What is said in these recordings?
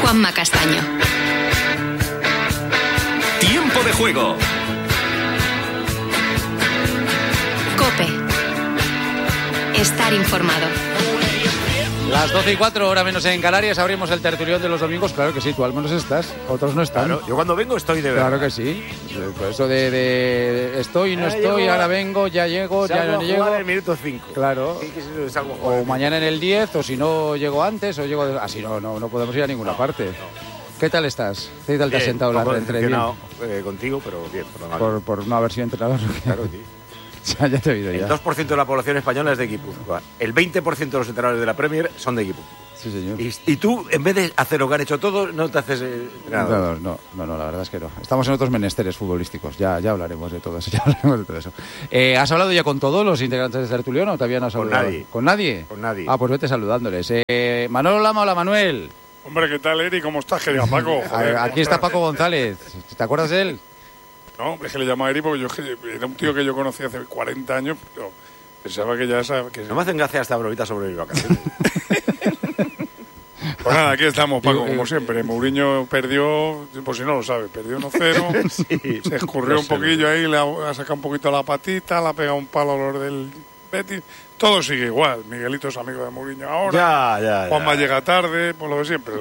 Juanma Castaño. Tiempo de juego. COPE. Estar informado. Las 12:04, hora menos en Canarias, abrimos el tertulión de los domingos. Claro que sí, tú al menos estás, otros no están. Claro, yo cuando vengo estoy de verdad. Claro que sí. Pues eso de estoy, no estoy, ahora vengo, ya llego, ya no llego. En el minuto 5. Claro. O mañana en el 10, o si no llego antes, o llego... Así no podemos ir a ninguna parte. No. ¿Qué tal estás? ¿Qué tal te has sentado la entrevista? Contigo, pero bien. Por no haber sido entrenador. Claro, sí. Ya te he oído ya. El 2% de la población española es de Guipúzcoa. El 20% de los entrenadores de la Premier son de Guipúzcoa. Sí, señor. Y tú, en vez de hacer lo que han hecho todos, no te haces nada. No, la verdad es que no. Estamos en otros menesteres futbolísticos. Ya hablaremos de todo eso. ¿Has hablado ya con todos los integrantes de Tertulión o todavía no has hablado? ¿Con nadie? ¿Con nadie? Ah, pues vete saludándoles. Manolo Lama, hola Manuel. Hombre, ¿qué tal, Eri? ¿Cómo estás, querido Paco? Joder, aquí está Paco González. ¿Te acuerdas de él? No, es que le llamo a Eri porque era un tío que yo conocí hace 40 años, pero pensaba que ya sabía... No me hacen gracia esta bromita sobre mi vacaciones. Pues nada, aquí estamos, Paco, como siempre. Mourinho perdió, por si no lo sabe, perdió 1-0, sí, se escurrió un poquillo ahí, le ha sacado un poquito la patita, le ha pegado un palo a los del Betis. Todo sigue igual. Miguelito es amigo de Mourinho ahora. Ya. Juanma llega tarde, por lo de siempre.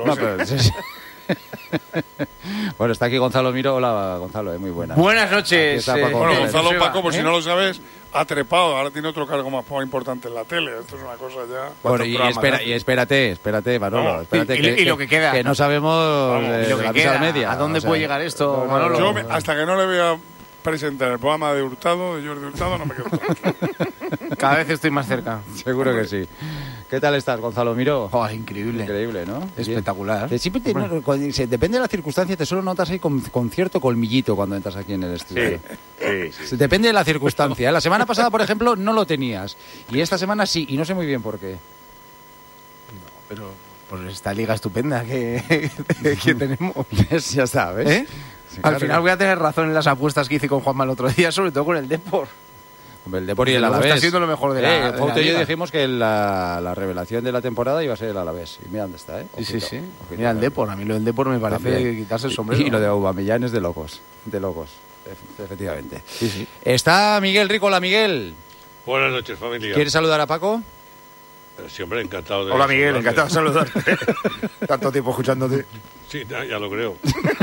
Bueno, está aquí Gonzalo Miro. Hola, Gonzalo, muy buenas. Buenas noches. Bueno, Gonzalo, Paco, por si no lo sabes, ha trepado. Ahora tiene otro cargo más importante en la tele. Esto es una cosa ya... Bueno, y espérate, Manolo. Espérate, y lo que queda. Que no sabemos lo que queda. media. ¿A dónde puede llegar esto, Manolo? Yo, hasta que no le voy a presentar el programa de Hurtado, de Jordi Hurtado, no me quedo tranquilo. Cada vez estoy más cerca. Seguro que sí. ¿Qué tal estás, Gonzalo Miro? Oh, increíble. Increíble, ¿no? Espectacular. Siempre depende de la circunstancia, te solo notas ahí con cierto colmillito cuando entras aquí en el estudio. Sí. Depende de la circunstancia. La semana pasada, por ejemplo, no lo tenías. Y esta semana sí, y no sé muy bien por qué. No, pero por esta liga estupenda que tenemos. Ya sabes. ¿Eh? Sí, al final voy a tener razón en las apuestas que hice con Juanma el otro día, sobre todo con el Depor. El Depor y el Alavés. Está siendo lo mejor de la Fausto y yo liga. dijimos que la revelación de la temporada iba a ser el Alavés. Y mira dónde está, ¿eh? Ojito, sí. Mira el Depor. A mí lo del Depor me parece también. Quitarse el sombrero. Y lo de Aubameyang es de locos. Efectivamente. Sí. Está Miguel Rico. Hola, Miguel. Buenas noches, familia. ¿Quieres saludar a Paco? Sí, hombre, encantado de... Hola, Miguel, encantado de saludarte. Tanto tiempo escuchándote. Sí, ya lo creo.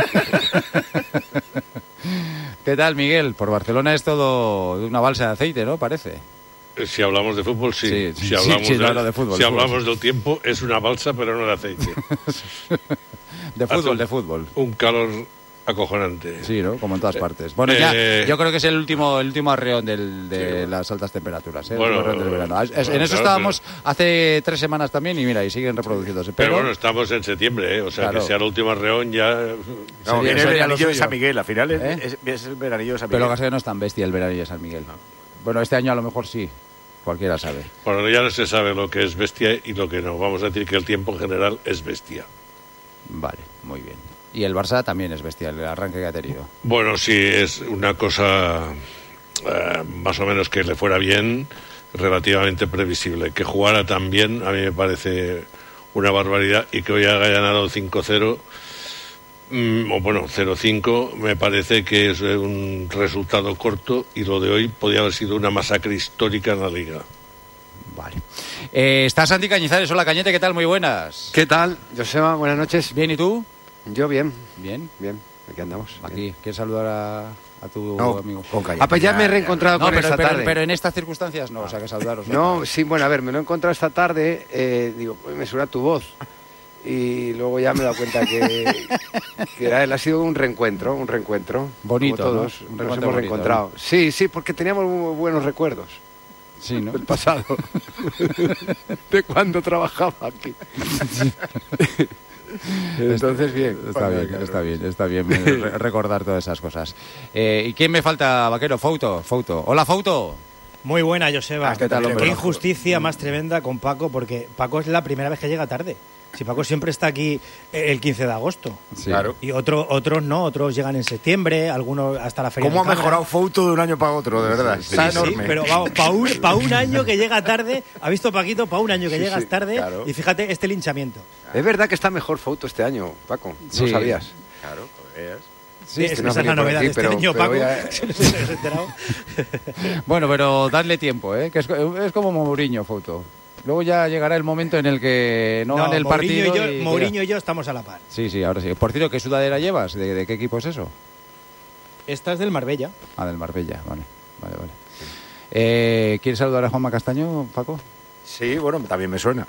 ¿Qué tal, Miguel? Por Barcelona es todo una balsa de aceite, ¿no? Parece. Si hablamos de fútbol, sí. Si hablamos del tiempo, es una balsa, pero no de aceite. de fútbol. Un calor acojonante. Sí, ¿no? Como en todas partes. Bueno, yo creo que es el último arreón de las altas temperaturas, ¿eh? Bueno, del verano. En eso estábamos hace 3 semanas también y mira, y siguen reproduciéndose. Pero bueno, estamos en septiembre, ¿eh? O sea, claro, que sea el último arreón ya... No, viene el veranillo de San Miguel, al final es el veranillo de San Miguel. Pero lo que pasa es que no es tan bestia el veranillo de San Miguel. No. Bueno, este año a lo mejor sí. Cualquiera sabe. Bueno, ya no se sabe lo que es bestia y lo que no. Vamos a decir que el tiempo en general es bestia. Vale, muy bien. Y el Barça también es bestial, el arranque que ha tenido. Bueno, sí, es una cosa más o menos que le fuera bien, relativamente previsible. Que jugara tan bien, a mí me parece una barbaridad, y que hoy haya ganado 5-0, o bueno, 0-5, me parece que es un resultado corto, y lo de hoy podía haber sido una masacre histórica en la Liga. Vale. Está Santi Cañizares. Hola, Cañete, ¿qué tal? Muy buenas. ¿Qué tal, Joseba? Buenas noches. Bien, ¿y tú? Yo bien. Bien. Aquí andamos. Aquí. Bien. ¿Quieres saludar a tu amigo? Pues ya me he reencontrado con esta tarde. Pero en estas circunstancias no, o sea, que saludaros. No, sí, bueno, a ver, me lo he encontrado esta tarde, digo, pues me suena tu voz. Y luego ya me he dado cuenta que él ha sido un reencuentro. Bonito, como todos, ¿no? Nos hemos reencontrado. ¿No? Sí, porque teníamos muy buenos recuerdos. Sí, ¿no? Del pasado. De cuando trabajaba aquí. Entonces, bien. Está bien recordar todas esas cosas. ¿Y quién me falta, Vaquero? Fauto. Hola, Fauto. Muy buena, Joseba. ¿Qué tal, hombre? Qué injusticia más tremenda con Paco, porque Paco es la primera vez que llega tarde. Si Paco siempre está aquí el 15 de agosto. Sí. Claro. Y otros no, otros llegan en septiembre, algunos hasta la feria. ¿Cómo ha del Cabra. mejorado Fouto de un año para otro, de verdad? Está Sí, enorme. pero vamos, para un año que llega tarde, ha visto Paquito, para un año que llegas tarde, claro. y fíjate este linchamiento. Es verdad que está mejor Fouto este año, Paco. No Sí. sabías. Claro, pues veas. Sí, es que no esa es la venía por novedad aquí, de este pero- año, pero Paco. ya- ¿Se has enterado? Bueno, pero dadle tiempo, que es como Mourinho, Foto. Luego ya llegará el momento en el que no gane el Mourinho partido. y yo, Mourinho y yo estamos a la par. Sí, ahora sí. Por cierto, ¿qué sudadera llevas? ¿De qué equipo es eso? Esta es del Marbella. Ah, del Marbella, vale. ¿Quieres saludar a Juanma Castaño, Paco? Sí, bueno, también me suena.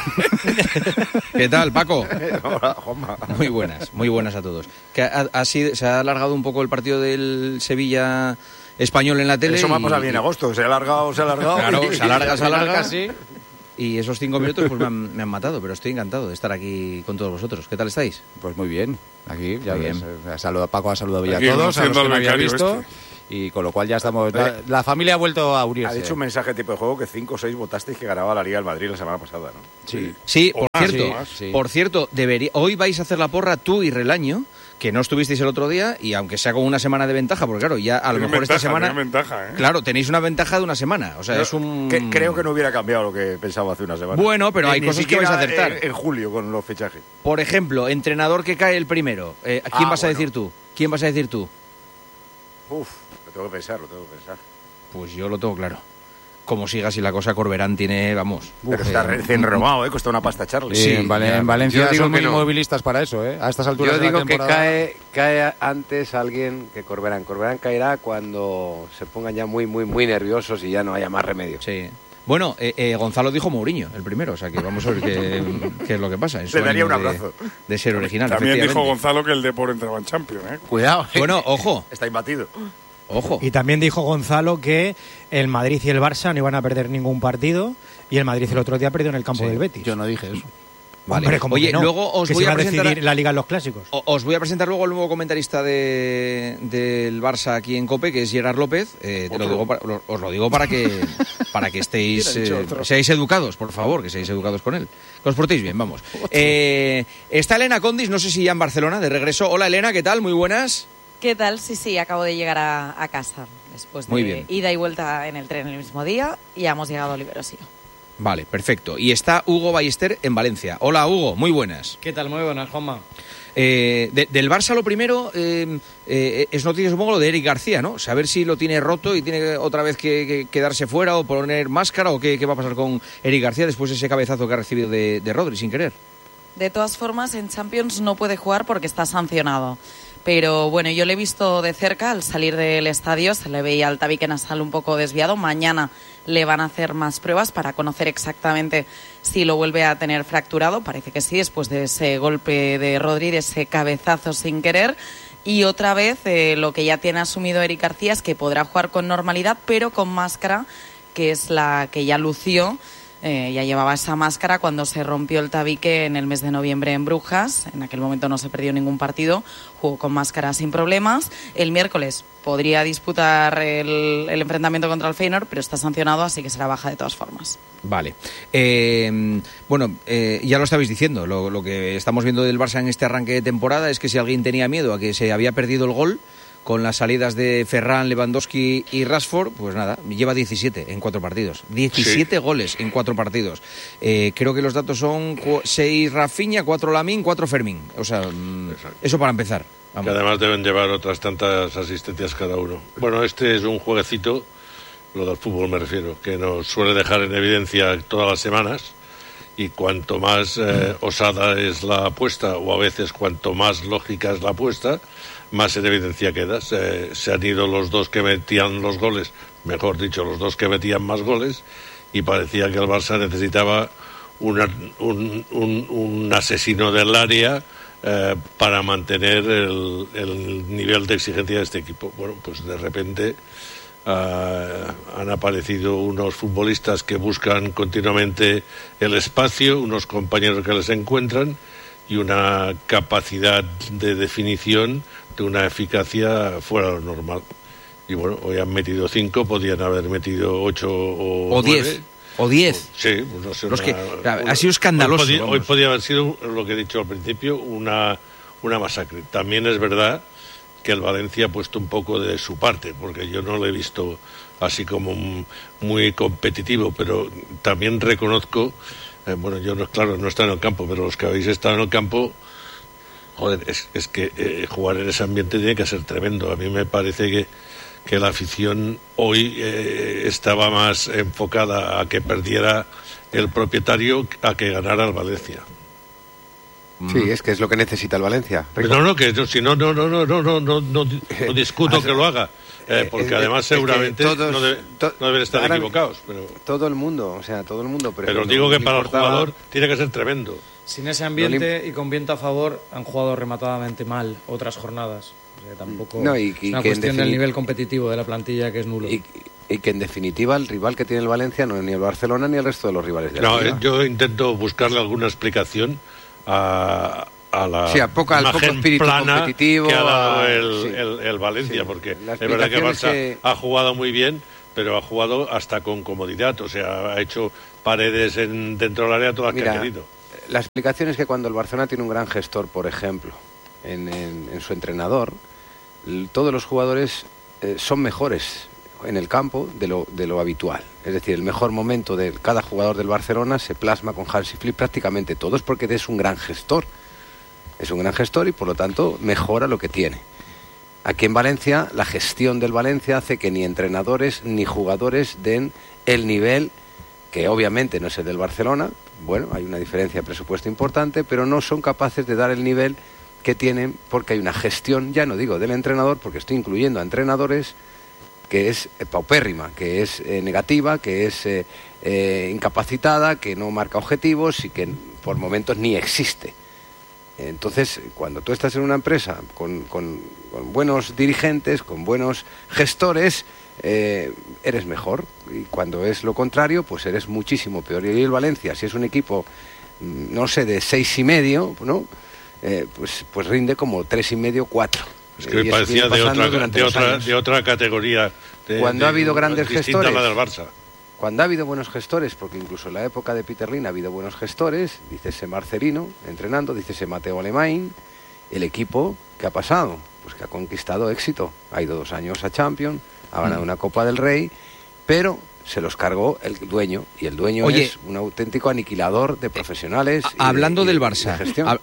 ¿Qué tal, Paco? Hola, Juanma. Muy buenas a todos. Que se ha alargado un poco el partido del Sevilla español en la tele. Eso me ha pasado bien en agosto. Se ha alargado. Claro, se alarga. Casi. Y esos 5 minutos pues me han matado, pero estoy encantado de estar aquí con todos vosotros. ¿Qué tal estáis? Pues muy bien. Aquí ya Muy ves, bien. Paco ha saludado ya a Aquí todos, a los conociendo que no al había becario visto. Y con lo cual ya estamos... La familia ha vuelto a unirse. Ha dicho un mensaje tipo de juego que 5 o 6 votasteis que ganaba la Liga del Madrid la semana pasada, ¿no? Sí. Sí, O más, sí. por cierto, hoy vais a hacer la porra tú y Relaño, que no estuvisteis el otro día, y aunque sea con una semana de ventaja, porque claro, ya a lo mejor esta semana... Tiene ventaja, ¿eh? Claro, tenéis una ventaja de una semana, o sea, es un... Creo que no hubiera cambiado lo que pensaba hace una semana. Bueno, pero hay Ni cosas que vais a siquiera acertar. En julio con los fichajes. Por ejemplo, entrenador que cae el primero. ¿A quién vas a bueno. decir tú? ¿Quién vas a decir tú? Uf, lo tengo que pensar. Pues yo lo tengo claro. Como siga así la cosa, Corberán tiene, vamos... Pero está recién renovado, cuesta una pasta Charlie. Sí, en Valencia Yo digo son que muy no. movilistas para eso, A estas alturas Yo de la digo que temporada. cae antes alguien que Corberán. Corberán caerá cuando se pongan ya muy nerviosos y ya no haya más remedio. Sí. Bueno, Gonzalo dijo Mourinho, el primero, o sea que vamos a ver qué es lo que pasa. En su Le daría un ánimo abrazo. de ser original, También dijo efectivamente. Gonzalo que el Depor entraba en Champions, ¿eh? Cuidado. Bueno, ojo, Está imbatido. ojo. Y también dijo Gonzalo que el Madrid y el Barça no iban a perder ningún partido, y el Madrid el otro día perdió en el campo del Betis. Yo no dije eso. Vale. Hombre, ¿cómo Oye, que no? luego os que voy se va a a presentar... decidir la Liga en los clásicos. Os voy a presentar luego el nuevo comentarista del Barça aquí en COPE, que es Gerard López. Os lo digo para que estéis, seáis educados, por favor, que seáis educados con él. Que os portéis bien, vamos. Está Elena Condis, no sé si ya en Barcelona, de regreso. Hola Elena, ¿qué tal? Muy buenas. ¿Qué tal? Sí, acabo de llegar a casa después Muy de bien. ida y vuelta en el tren el mismo día y ya hemos llegado a Liberosío. Vale, perfecto. Y está Hugo Ballester en Valencia. Hola Hugo, muy buenas. ¿Qué tal? Muy buenas, Juanma. Del Barça lo primero es noticia, supongo, lo de Eric García, ¿no? Saber si lo tiene roto y tiene otra vez que quedarse fuera o poner máscara o qué va a pasar con Eric García después de ese cabezazo que ha recibido de Rodri sin querer. De todas formas, en Champions no puede jugar porque está sancionado. Pero bueno, yo le he visto de cerca al salir del estadio, se le veía el tabique nasal un poco desviado. Mañana le van a hacer más pruebas para conocer exactamente si lo vuelve a tener fracturado. Parece que sí, después de ese golpe de Rodri, de ese cabezazo sin querer. Y otra vez, lo que ya tiene asumido Eric García es que podrá jugar con normalidad, pero con máscara, que es la que ya lució. Ya llevaba esa máscara cuando se rompió el tabique en el mes de noviembre en Brujas. En aquel momento no se perdió ningún partido, jugó con máscara sin problemas. El miércoles podría disputar el enfrentamiento contra el Feyenoord, pero está sancionado, así que será baja de todas formas. Vale. Ya lo estabais diciendo, lo que estamos viendo del Barça en este arranque de temporada es que si alguien tenía miedo a que se había perdido el gol con las salidas de Ferran, Lewandowski y Rashford, pues nada, lleva 17 en 4 partidos. 17 goles en 4 partidos. Creo que los datos son 6 Rafinha, 4 Lamine, 4 Fermín. O sea, eso para empezar. Vamos. Que además deben llevar otras tantas asistencias cada uno. Bueno, este es un jueguecito, lo del fútbol me refiero, que nos suele dejar en evidencia todas las semanas. Y cuanto más osada es la apuesta, o a veces cuanto más lógica es la apuesta, más en evidencia queda. Se han ido los dos que metían los goles, mejor dicho, los dos que metían más goles, y parecía que el Barça necesitaba un asesino del área para mantener el nivel de exigencia de este equipo. Bueno, pues de repente han aparecido unos futbolistas que buscan continuamente el espacio, unos compañeros que les encuentran y una capacidad de definición de una eficacia fuera de lo normal. Y bueno, hoy han metido 5, podían haber metido 8 o 9. 10. O 10. Sí, no sé. Ha sido escandaloso. Hoy podía haber sido, lo que he dicho al principio, una masacre. También es verdad que el Valencia ha puesto un poco de su parte, porque yo no lo he visto así como muy competitivo, pero también reconozco, yo no estoy en el campo, pero los que habéis estado en el campo, joder, es que jugar en ese ambiente tiene que ser tremendo. A mí me parece que la afición hoy estaba más enfocada a que perdiera el propietario a que ganara el Valencia. Sí, es que es lo que necesita el Valencia. No discuto que lo haga, porque además seguramente no deben estar equivocados. Pero todo el mundo, pero digo que para el jugador tiene que ser tremendo. Sin ese ambiente y con viento a favor han jugado rematadamente mal otras jornadas. O sea, tampoco es una cuestión del nivel competitivo de la plantilla, que es nulo. Y que en definitiva el rival que tiene el Valencia no es ni el Barcelona ni el resto de los rivales de la Liga. Yo intento buscarle alguna explicación a la al poco espíritu competitivo que ha dado el Valencia, porque es verdad que Barça ha jugado muy bien, pero ha jugado hasta con comodidad, o sea, ha hecho paredes dentro del área todas que ha querido. La explicación es que cuando el Barcelona tiene un gran gestor, por ejemplo, en su entrenador, todos los jugadores son mejores en el campo de lo habitual. Es decir, el mejor momento de cada jugador del Barcelona se plasma con Hansi Flick prácticamente todos, porque es un gran gestor. Es un gran gestor y por lo tanto mejora lo que tiene. Aquí en Valencia, la gestión del Valencia hace que ni entrenadores ni jugadores den el nivel, que obviamente no es el del Barcelona. Bueno, hay una diferencia de presupuesto importante, pero no son capaces de dar el nivel que tienen, porque hay una gestión, ya no digo del entrenador, porque estoy incluyendo a entrenadores, que es paupérrima, que es negativa, que es incapacitada, que no marca objetivos y que por momentos ni existe. Entonces, cuando tú estás en una empresa con buenos dirigentes, con buenos gestores, eres mejor. Y cuando es lo contrario, pues eres muchísimo peor. Y el Valencia, si es un equipo, no sé, de 6,5, ¿no? Pues rinde como 3,5, 4. Es que me parecía de otra categoría. Cuando ha habido grandes gestores, a la del Barça. Cuando ha habido buenos gestores, porque incluso en la época de Peter Lim ha habido buenos gestores, dícese Marcelino entrenando, dícese Mateo Alemany, el equipo, ¿qué ha pasado? Pues que ha conquistado éxito. Ha ido 2 años a Champions, ha ganado una Copa del Rey, pero se los cargó el dueño, y el dueño es un auténtico aniquilador de profesionales. Hablando del Barça,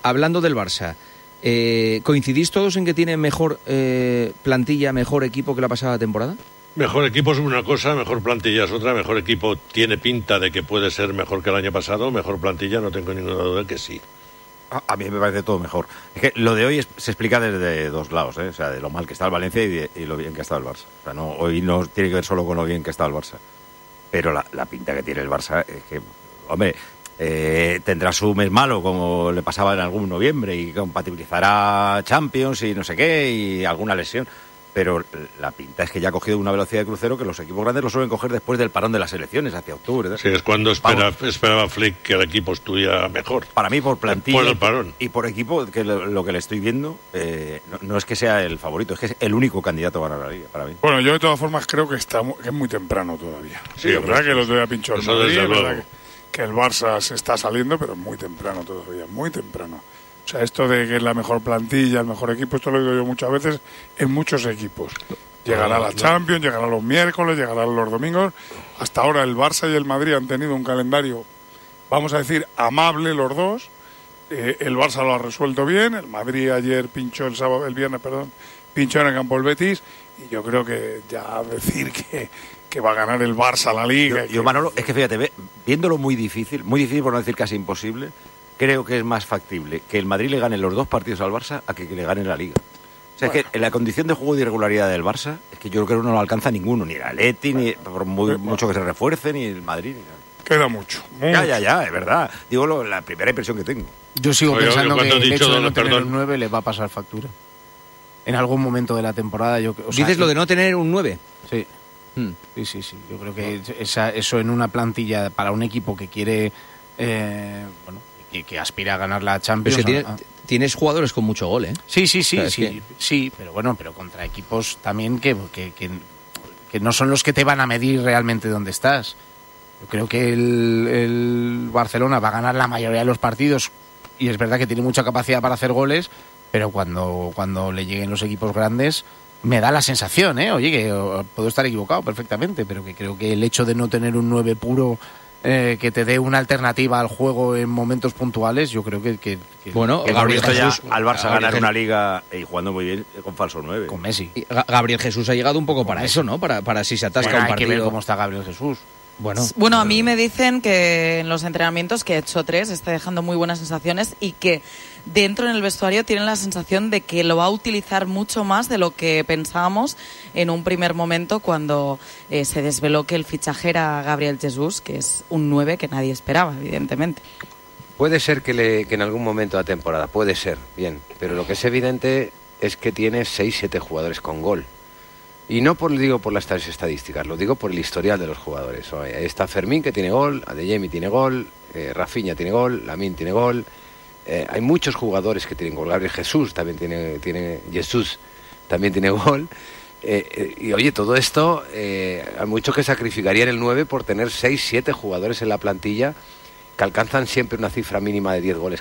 ¿coincidís todos en que tiene mejor plantilla, mejor equipo que la pasada temporada? Mejor equipo es una cosa, mejor plantilla es otra. Mejor equipo tiene pinta de que puede ser mejor que el año pasado. Mejor plantilla no tengo ninguna duda que sí. A mí me parece todo mejor. Es que lo de hoy se explica desde dos lados, ¿eh? O sea, de lo mal que está el Valencia y lo bien que está el Barça. O sea, hoy no tiene que ver solo con lo bien que está el Barça. Pero la pinta que tiene el Barça es que, hombre, tendrá su mes malo, como le pasaba en algún noviembre, y compatibilizará Champions y no sé qué, y alguna lesión. Pero la pinta es que ya ha cogido una velocidad de crucero que los equipos grandes lo suelen coger después del parón de las elecciones, hacia octubre, ¿verdad? Sí, es cuando esperaba Flick que el equipo estuviera mejor. Para mí, por plantilla por el parón. Y por equipo, que lo que le estoy viendo, no es que sea el favorito, es que es el único candidato a ganar la Liga, para mí. Bueno, yo de todas formas creo que es muy temprano todavía. Sí, es verdad que los doy a pinchar el Madrid, es verdad que el Barça se está saliendo, pero muy temprano todavía, muy temprano. O sea, esto de que es la mejor plantilla, el mejor equipo, esto lo digo yo muchas veces en muchos equipos. Llegará la Champions, llegará los miércoles, llegará los domingos. Hasta ahora el Barça y el Madrid han tenido un calendario, vamos a decir, amable los dos. El Barça lo ha resuelto bien, el Madrid ayer pinchó el viernes, pinchó en el campo el Betis, y yo creo que ya decir que va a ganar el Barça la Liga. Yo Manolo, es que fíjate, viéndolo muy difícil por no decir casi imposible, creo que es más factible que el Madrid le gane los 2 partidos al Barça a que le gane la Liga. O sea, es que la condición de juego de irregularidad del Barça es que yo creo que no lo alcanza ninguno, ni el Atleti, ni por mucho que se refuerce, ni el Madrid. Ni nada. Queda mucho. Ya, es verdad. Digo la primera impresión que tengo. Yo sigo pensando que el hecho de no tener un 9 le va a pasar factura. En algún momento de la temporada. ¿Dices lo de no tener un 9? Sí. Sí. Yo creo que eso en una plantilla para un equipo que quiere... que aspira a ganar la Champions. Tienes jugadores con mucho gol, ¿eh? Sí, pero contra equipos también que no son los que te van a medir realmente dónde estás. Yo creo que el Barcelona va a ganar la mayoría de los partidos y es verdad que tiene mucha capacidad para hacer goles, pero cuando le lleguen los equipos grandes me da la sensación, oye, que puedo estar equivocado perfectamente, pero que creo que el hecho de no tener un 9 puro que te dé una alternativa al juego en momentos puntuales, yo creo que bueno, que Gabriel Jesús al Barça ganar una liga y jugando muy bien con falso 9. Con Messi. Y Gabriel Jesús ha llegado un poco para eso, ¿no? Para si se atasca un partido. Hay que ver cómo está Gabriel Jesús. Bueno, a mí me dicen que en los entrenamientos que he hecho 3 está dejando muy buenas sensaciones y que dentro en el vestuario tienen la sensación de que lo va a utilizar mucho más de lo que pensábamos en un primer momento cuando se desveló que el fichaje era Gabriel Jesús, que es un 9 que nadie esperaba, evidentemente. Puede ser que en algún momento de la temporada, puede ser, bien, pero lo que es evidente es que tiene 6-7 jugadores con gol. Y no digo por las estadísticas, lo digo por el historial de los jugadores. Ahí está Fermín, que tiene gol, Adeyemi tiene gol, Rafinha tiene gol, Lamine tiene gol. Hay muchos jugadores que tienen gol. Gabriel Jesús también tiene Jesús también tiene gol. Y oye, todo esto, hay muchos que sacrificarían el 9 por tener 6-7 jugadores en la plantilla que alcanzan siempre una cifra mínima de 10 goles